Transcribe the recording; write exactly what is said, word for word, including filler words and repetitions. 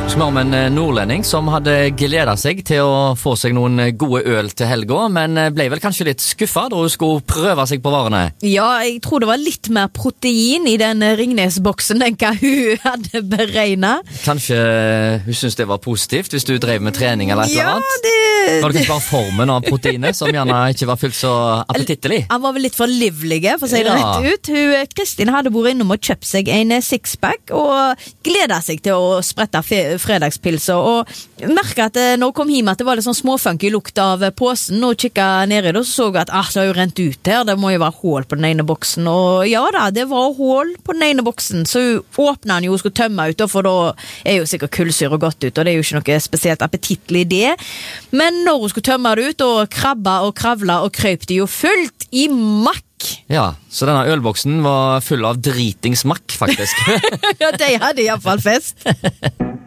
Skal vi om en nordlending som hadde gledet seg til å få seg noen gode øl til helga, men ble vel kanskje litt skuffet da hun skulle prøve seg på varene. Ja, jeg tror det var litt mer protein i den Ringnes-boksen enn hva hun hadde beregnet. Kanskje hun syntes det var positivt hvis du drev med trening eller et ja, eller annet? Det, var det kanskje bare formen av proteinet som gjerne ikke var fullt så appetittelig? Han var vel litt for livlige, for å si det Ja. rett ut. Hun, Kristin hadde vært innom og kjøpt seg en sixpack og gledet seg til å sprette fe fredagspilser, og merket at når hun kom hjem at det var litt sånn småfunky lukt av posen, og kikket ned i det, og så så hun at ah, det har jo rent ut her, det må jo være hål på den ene boksen, og ja da, det var hål på den ene boksen, så hun åpnet den jo og skulle tømme ut, for da er jo sikkert kullsyre godt ut, og det er jo ikke noe spesielt appetittlig i det, men når hun skulle tømme det ut, og krabba og kravla og krøp det jo fullt i makk. Ja, så denne ølboksen var full av dritingsmakk, faktisk. Ja, de hadde i hvert fall fest.